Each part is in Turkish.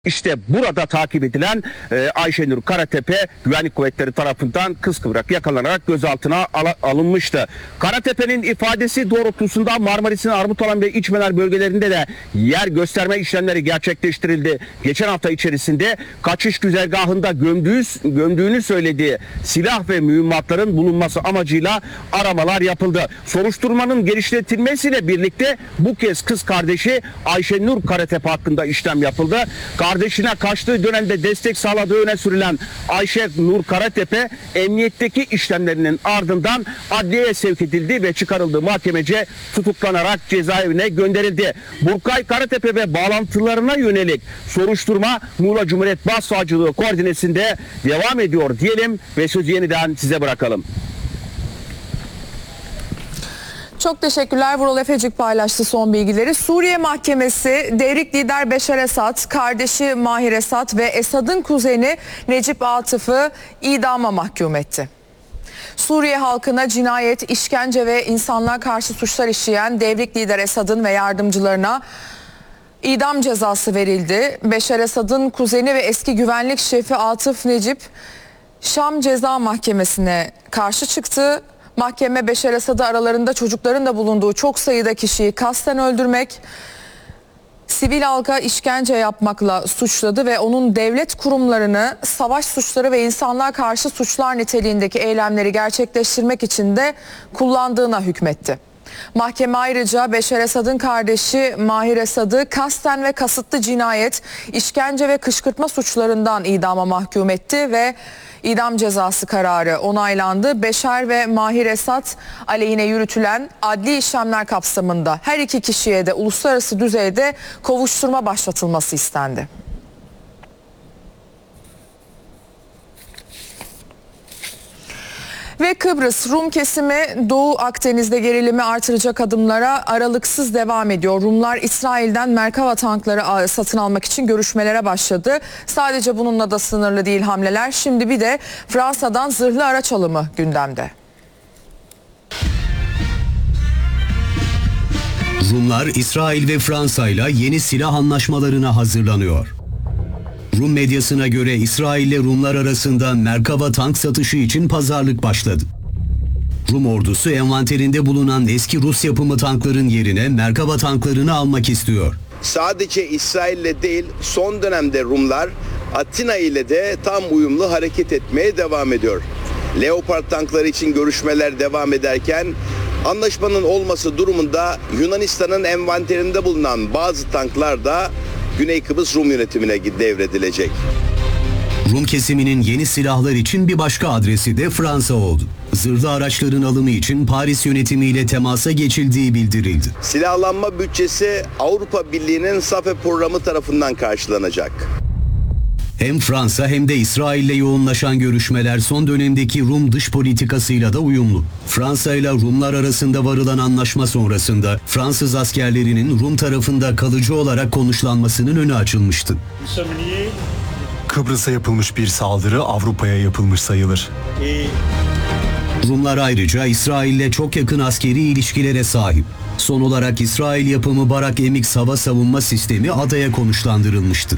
İşte burada takip edilen Ayşenur Karatepe güvenlik kuvvetleri tarafından kıskıvrak yakalanarak gözaltına alınmıştı. Karatepe'nin ifadesi doğrultusunda Marmaris'in Armutalan ve İçmeler bölgelerinde de yer gösterme işlemleri gerçekleştirildi. Geçen hafta içerisinde kaçış güzergahında gömdüğünü söylediği silah ve mühimmatların bulunması amacıyla aramalar yapıldı. Soruşturmanın genişletilmesiyle birlikte bu kez kız kardeşi Ayşenur Karatepe hakkında işlem yapıldı. Kardeşine kaçtığı dönemde destek sağladığı öne sürülen Ayşenur Karatepe emniyetteki işlemlerinin ardından adliyeye sevk edildi ve çıkarıldığı mahkemece tutuklanarak cezaevine gönderildi. Burkay Karatepe ve bağlantılarına yönelik soruşturma Muğla Cumhuriyet Başsavcılığı koordinesinde devam ediyor diyelim ve sözü yeniden size bırakalım. Çok teşekkürler. Vural Efecik paylaştı son bilgileri. Suriye Mahkemesi devrik lider Beşar Esad, kardeşi Mahir Esad ve Esad'ın kuzeni Necip Atıf'ı idama mahkum etti. Suriye halkına cinayet, işkence ve insanlığa karşı suçlar işleyen devrik lider Esad'ın ve yardımcılarına idam cezası verildi. Beşar Esad'ın kuzeni ve eski güvenlik şefi Atıf Necip Şam Ceza Mahkemesi'ne karşı çıktı. Mahkeme Beşar Esad'ı aralarında çocukların da bulunduğu çok sayıda kişiyi kasten öldürmek, sivil halka işkence yapmakla suçladı ve onun devlet kurumlarını savaş suçları ve insanlığa karşı suçlar niteliğindeki eylemleri gerçekleştirmek için de kullandığına hükmetti. Mahkeme ayrıca Beşar Esad'ın kardeşi Mahir Esad'ı kasten ve kasıtlı cinayet, işkence ve kışkırtma suçlarından idama mahkum etti ve idam cezası kararı onaylandı. Beşar ve Mahir Esad aleyhine yürütülen adli işlemler kapsamında her iki kişiye de uluslararası düzeyde kovuşturma başlatılması istendi. Ve Kıbrıs Rum kesimi Doğu Akdeniz'de gerilimi artıracak adımlara aralıksız devam ediyor. Rumlar İsrail'den Merkava tankları satın almak için görüşmelere başladı. Sadece bununla da sınırlı değil hamleler. Şimdi bir de Fransa'dan zırhlı araç alımı gündemde. Rumlar İsrail ve Fransa ile yeni silah anlaşmalarına hazırlanıyor. Rum medyasına göre İsrail ile Rumlar arasında Merkava tank satışı için pazarlık başladı. Rum ordusu envanterinde bulunan eski Rus yapımı tankların yerine Merkava tanklarını almak istiyor. Sadece İsrail ile değil, son dönemde Rumlar Atina ile de tam uyumlu hareket etmeye devam ediyor. Leopard tankları için görüşmeler devam ederken anlaşmanın olması durumunda Yunanistan'ın envanterinde bulunan bazı tanklar da Güney Kıbrıs Rum yönetimine devredilecek. Rum kesiminin yeni silahlar için bir başka adresi de Fransa oldu. Zırhlı araçların alımı için Paris yönetimiyle temasa geçildiği bildirildi. Silahlanma bütçesi Avrupa Birliği'nin SAFE programı tarafından karşılanacak. Hem Fransa hem de İsrail ile yoğunlaşan görüşmeler son dönemdeki Rum dış politikasıyla da uyumlu. Fransa ile Rumlar arasında varılan anlaşma sonrasında Fransız askerlerinin Rum tarafında kalıcı olarak konuşlanmasının önü açılmıştı. Kıbrıs'a yapılmış bir saldırı Avrupa'ya yapılmış sayılır. Rumlar ayrıca İsrail ile çok yakın askeri ilişkilere sahip. Son olarak İsrail yapımı Barak MX hava savunma sistemi adaya konuşlandırılmıştı.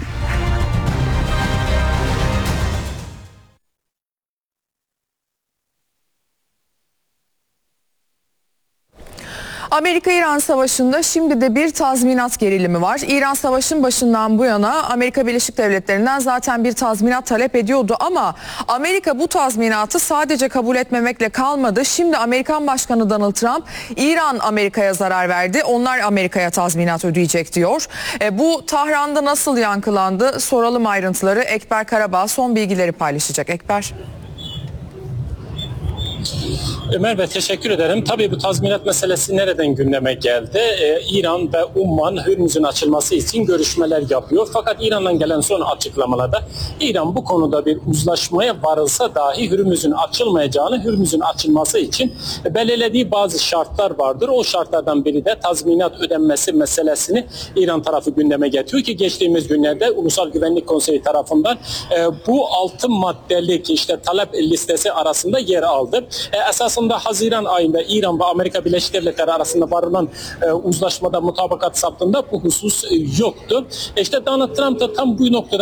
Amerika-İran Savaşı'nda şimdi de bir tazminat gerilimi var. İran savaşın başından bu yana Amerika Birleşik Devletleri'nden zaten bir tazminat talep ediyordu ama Amerika bu tazminatı sadece kabul etmemekle kalmadı. Şimdi Amerikan Başkanı Donald Trump, İran Amerika'ya zarar verdi, onlar Amerika'ya tazminat ödeyecek diyor. Bu Tahran'da nasıl yankılandı? Soralım ayrıntıları. Ekber Karabağ son bilgileri paylaşacak. Ekber. Ömer Bey teşekkür ederim. Tabii bu tazminat meselesi nereden gündeme geldi? İran ve Umman Hürmüz'ün açılması için görüşmeler yapıyor. Fakat İran'dan gelen son açıklamalarda İran bu konuda bir uzlaşmaya varılsa dahi Hürmüz'ün açılmayacağını, Hürmüz'ün açılması için belirlediği bazı şartlar vardır. O şartlardan biri de tazminat ödenmesi meselesini İran tarafı gündeme getiriyor ki geçtiğimiz günlerde Ulusal Güvenlik Konseyi tarafından bu 6 maddelik talep listesi arasında yer aldı. Esasında Haziran ayında İran ve Amerika Birleşik Devletleri arasında varılan uzlaşmada mutabakat saptığında bu husus yoktu. İşte Donald Trump da tam bu noktada